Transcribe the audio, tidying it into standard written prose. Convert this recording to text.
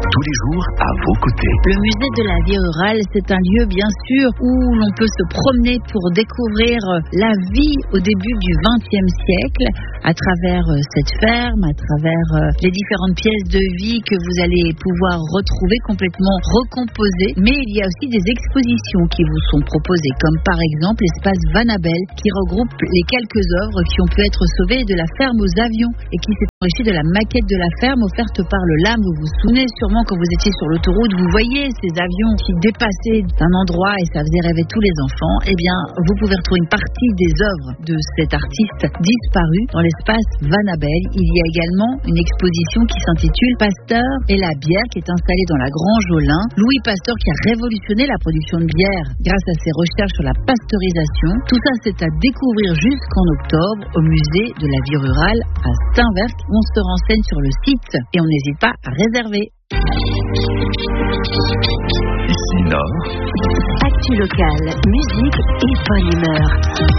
tous les jours à vos côtés. Le musée de la vie rurale, c'est un lieu bien sûr où l'on peut se promener pour découvrir la vie au début du XXe siècle à travers cette ferme, à travers les différentes pièces de vie que vous allez pouvoir retrouver complètement recomposées. Mais il y a aussi des expositions qui vous sont proposées, comme par exemple l'espace Vanabelle qui regroupe les quelques œuvres qui ont pu être sauvées de la ferme aux avions et qui s'est enrichi de la maquette de la ferme offerte par le LAM. Vous vous souvenez sûrement quand vous étiez sur l'autoroute, vous voyez ces avions qui dépassaient d'un endroit et ça faisait rêver tous les enfants. Eh bien, vous pouvez retrouver une partie des œuvres de cet artiste disparu dans l'espace Vanabelle. Il y a également une exposition qui s'intitule Pasteur et la bière qui est installée dans la Grange au Lin. Louis Pasteur qui a révolutionné la production de bière grâce à ses recherches sur la pasteurisation. Tout ça, c'est à découvrir jusqu'en octobre au musée de la vie rurale à Saint-Vert. On se renseigne sur le site et on n'hésite pas à réserver. Ici Nord. Actu locale, musique et bonne humeur.